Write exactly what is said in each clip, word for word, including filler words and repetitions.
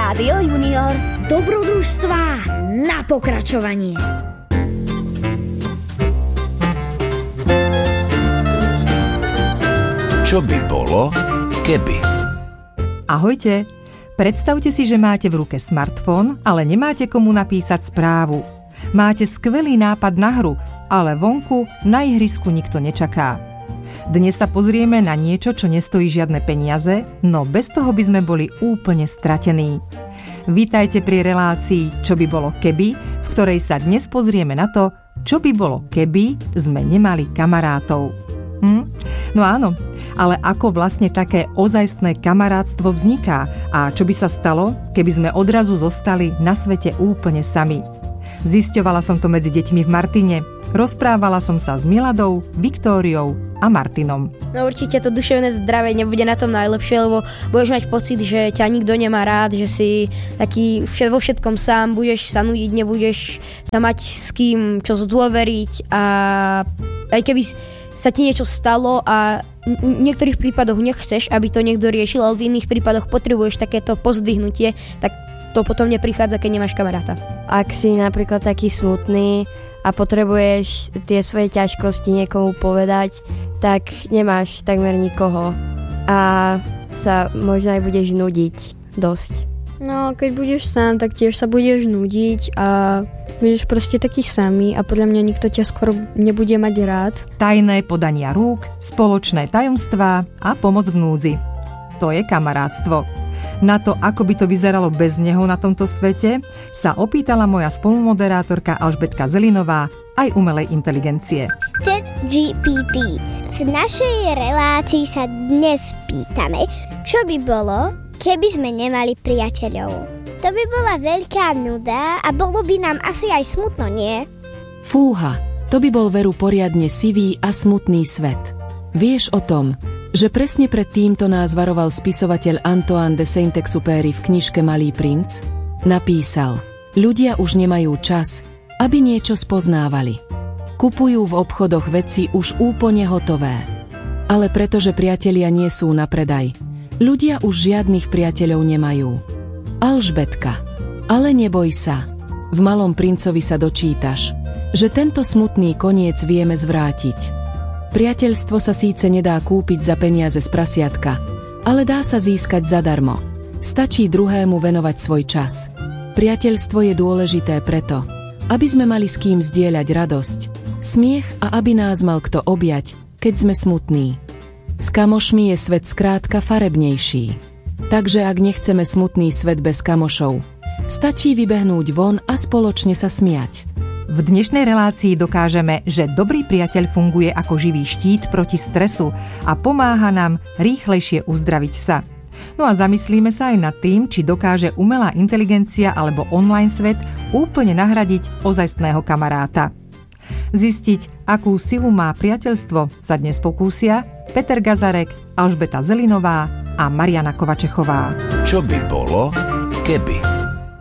Rádio Junior. Dobrodružstvá na pokračovanie. Čo by bolo, keby? Ahojte, predstavte si, že máte v ruke smartfón, ale nemáte komu napísať správu. Máte skvelý nápad na hru, ale vonku na ihrisku nikto nečaká. Dnes sa pozrieme na niečo, čo nestojí žiadne peniaze, no bez toho by sme boli úplne stratení. Vítajte pri relácii Čo by bolo keby, v ktorej sa dnes pozrieme na to, čo by bolo keby sme nemali kamarátov. Hm? No áno, ale ako vlastne také ozajstné kamarátstvo vzniká a čo by sa stalo, keby sme odrazu zostali na svete úplne sami? Zisťovala som to medzi deťmi v Martine. Rozprávala som sa s Miladou, Viktóriou a Martinom. No určite to duševné zdravie nebude na tom najlepšie, lebo budeš mať pocit, že ťa nikto nemá rád, že si taký vo všetkom sám, budeš sa nudiť, nebudeš sa mať s kým čo zdôveriť a aj keby sa ti niečo stalo a v niektorých prípadoch nechceš, aby to niekto riešil, ale v iných prípadoch potrebuješ takéto pozdvihnutie, tak to potom neprichádza, keď nemáš kamaráta. Ak si napríklad taký smutný a potrebuješ tie svoje ťažkosti niekomu povedať, tak nemáš takmer nikoho a sa možno aj budeš nudiť dosť. No, keď budeš sám, tak tiež sa budeš nudiť a budeš proste taký samý a podľa mňa nikto ťa skoro nebude mať rád. Tajné podania rúk, spoločné tajomstvá a pomoc v núdzi. To je kamarátstvo. Na to, ako by to vyzeralo bez neho na tomto svete, sa opýtala moja spolumoderátorka Alžbetka Zelinová aj umelej inteligencie. ChatGPT. V našej relácii sa dnes pýtame, čo by bolo, keby sme nemali priateľov. To by bola veľká nuda a bolo by nám asi aj smutno, nie? Fúha, to by bol veru poriadne sivý a smutný svet. Vieš o tom, že presne pred týmto nás varoval spisovateľ Antoine de Saint-Exupéry v knižke Malý princ? Napísal: ľudia už nemajú čas, aby niečo spoznávali. Kupujú v obchodoch veci už úplne hotové. Ale pretože priatelia nie sú na predaj, ľudia už žiadnych priateľov nemajú. Alžbetka, ale neboj sa. V Malom princovi sa dočítaš, že tento smutný koniec vieme zvrátiť. Priateľstvo sa síce nedá kúpiť za peniaze z prasiatka, ale dá sa získať zadarmo. Stačí druhému venovať svoj čas. Priateľstvo je dôležité preto, aby sme mali s kým zdieľať radosť, smiech a aby nás mal kto objať, keď sme smutní. S kamošmi je svet skrátka farebnejší. Takže ak nechceme smutný svet bez kamošov, stačí vybehnúť von a spoločne sa smiať. V dnešnej relácii dokážeme, že dobrý priateľ funguje ako živý štít proti stresu a pomáha nám rýchlejšie uzdraviť sa. No a zamyslíme sa aj nad tým, či dokáže umelá inteligencia alebo online svet úplne nahradiť ozajstného kamaráta. Zistiť, akú silu má priateľstvo, sa dnes pokúsia Peter Gazarek, Alžbeta Zelinová a Mariana Kovačechová. Čo by bolo, keby?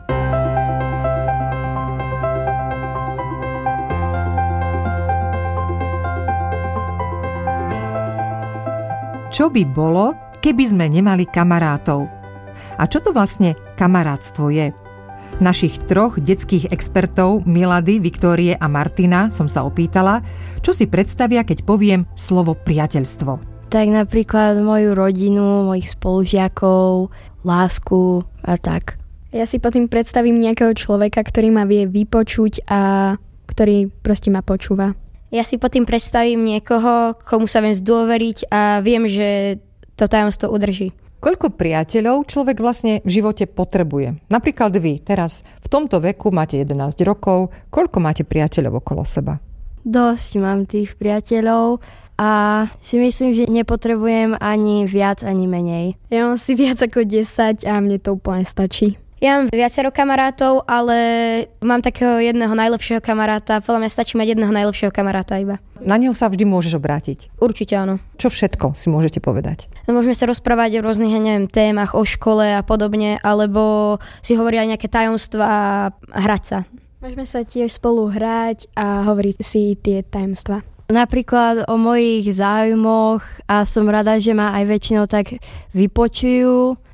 Čo by bolo, keby sme nemali kamarátov? A čo to vlastne kamarátstvo je? Našich troch detských expertov, Milady, Viktórie a Martina, som sa opýtala, čo si predstavia, keď poviem slovo priateľstvo. Tak napríklad moju rodinu, mojich spolužiakov, lásku a tak. Ja si potom predstavím nejakého človeka, ktorý ma vie vypočuť a ktorý proste ma počúva. Ja si potom predstavím niekoho, komu sa viem zdôveriť a viem, že to tajomstvo udrží. Koľko priateľov človek vlastne v živote potrebuje? Napríklad vy teraz v tomto veku máte jedenásť rokov. Koľko máte priateľov okolo seba? Dosť mám tých priateľov a si myslím, že nepotrebujem ani viac, ani menej. Ja mám si viac ako desať a mne to úplne stačí. Ja mám viacero kamarátov, ale mám takého jedného najlepšieho kamaráta. Podľa mňa stačí mať jedného najlepšieho kamaráta iba. Na neho sa vždy môžeš obrátiť? Určite áno. Čo všetko si môžete povedať? Môžeme sa rozprávať o rôznych, neviem, témach, o škole a podobne, alebo si hovoria aj nejaké tajomstvá a hrať sa. Môžeme sa tiež spolu hrať a hovoriť si tie tajomstvá. Napríklad o mojich záujmoch a som rada, že ma aj väčšinou tak vypočujú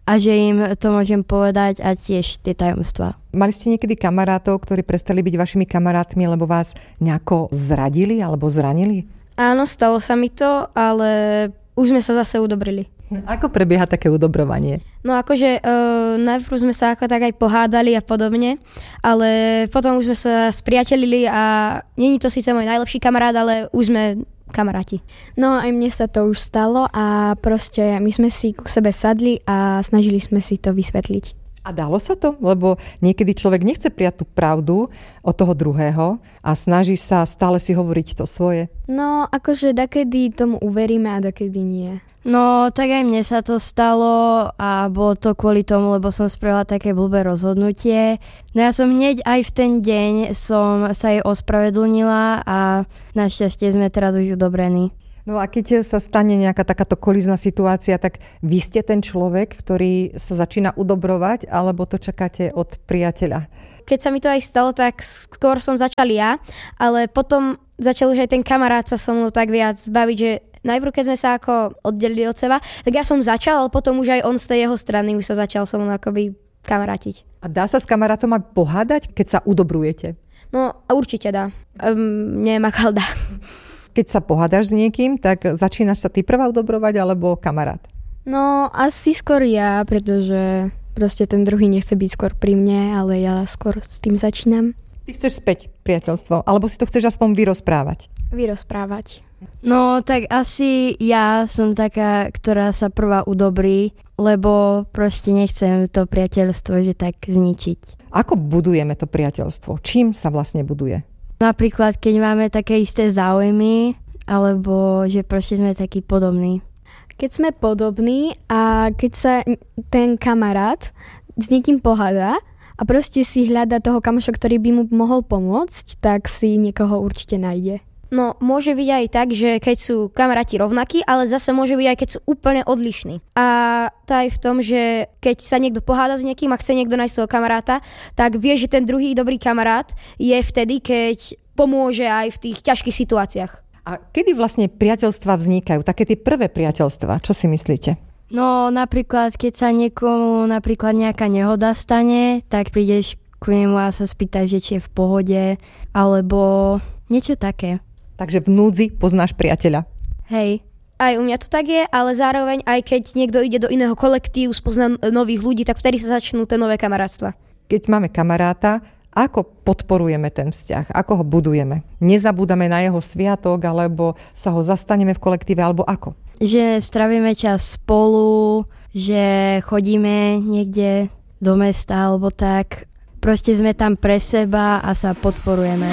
a že im to môžem povedať a tiež tie tajomstvá. Mali ste niekedy kamarátov, ktorí prestali byť vašimi kamarátmi, lebo vás nejako zradili alebo zranili? Áno, stalo sa mi to, ale už sme sa zase udobrili. Ako prebieha také udobrovanie? No akože e, najprv sme sa ako tak aj pohádali a podobne, ale potom už sme sa spriatelili a není to síce môj najlepší kamarát, ale už sme kamaráti. No aj mne sa to už stalo a proste my sme si ku sebe sadli a snažili sme si to vysvetliť. A dalo sa to? Lebo niekedy človek nechce prijať tú pravdu od toho druhého a snaží sa stále si hovoriť to svoje. No akože dakedy tomu uveríme a dakedy nie. No, tak aj mne sa to stalo a bolo to kvôli tomu, lebo som spravila také blbé rozhodnutie. No ja som hneď aj v ten deň som sa jej ospravedlnila a našťastie sme teraz už udobrení. No a keď sa stane nejaká takáto kolízna situácia, tak vy ste ten človek, ktorý sa začína udobrovať, alebo to čakáte od priateľa? Keď sa mi to aj stalo, tak skôr som začal ja, ale potom začal už aj ten kamarát sa so mnou tak viac baviť, že najprv, keď sme sa ako oddelili od seba, tak ja som začal, ale potom už aj on z tej jeho strany už sa začal so mnou akoby kamarátiť. A dá sa s kamarátom aj pohádať, keď sa udobrujete? No, určite dá. Um, neviem, aká dá. Keď sa pohádaš s niekým, tak začínaš sa ty prvá udobrovať, alebo kamarát? No, asi skôr ja, pretože proste ten druhý nechce byť skôr pri mne, ale ja skôr s tým začínam. Ty chceš späť priateľstvo, alebo si to chceš aspoň vyrozprávať? Vyrozprávať. No, tak asi ja som taká, ktorá sa prvá udobrí, lebo proste nechcem to priateľstvo, že tak zničiť. Ako budujeme to priateľstvo? Čím sa vlastne buduje? Napríklad, keď máme také isté záujmy, alebo že proste sme takí podobní. Keď sme podobní a keď sa ten kamarát s niekým pohádá a proste si hľada toho kamoša, ktorý by mu mohol pomôcť, tak si niekoho určite nájde. No, môže byť aj tak, že keď sú kamaráti rovnakí, ale zase môže byť aj keď sú úplne odlišní. A to aj v tom, že keď sa niekto poháda s niekým a chce niekto nájsť svojho kamaráta, tak vie, že ten druhý dobrý kamarát je vtedy, keď pomôže aj v tých ťažkých situáciách. A kedy vlastne priateľstvá vznikajú? Také tie prvé priateľstvá, čo si myslíte? No, napríklad, keď sa niekomu napríklad nejaká nehoda stane, tak prídeš ku nemu a sa spýtaš, že či je v pohode, alebo niečo také. Takže v núdzi poznáš priateľa. Hej. Aj u mňa to tak je, ale zároveň aj keď niekto ide do iného kolektívu, spozná nových ľudí, tak vtedy sa začnú tie nové kamarátstva. Keď máme kamaráta, ako podporujeme ten vzťah? Ako ho budujeme? Nezabúdame na jeho sviatok, alebo sa ho zastaneme v kolektíve, alebo ako? Že strávime čas spolu, že chodíme niekde do mesta, alebo tak. Proste sme tam pre seba a sa podporujeme.